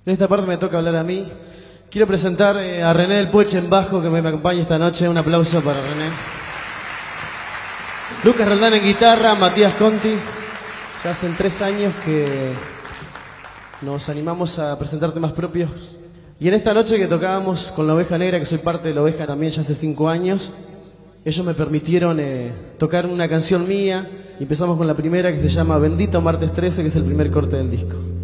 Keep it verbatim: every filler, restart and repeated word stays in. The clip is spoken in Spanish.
En esta parte me toca hablar a mí. Quiero presentar eh, a René del Puech en bajo, que me acompaña esta noche. Un aplauso para René. Lucas Roldán en guitarra, Matías Conti. Ya hacen tres años que nos animamos a presentar temas propios. Y en esta noche que tocábamos con la Oveja Negra, que soy parte de la Oveja también ya hace cinco años, ellos me permitieron eh, tocar una canción mía. Y empezamos con la primera, que se llama Bendito Martes trece, que es el primer corte del disco.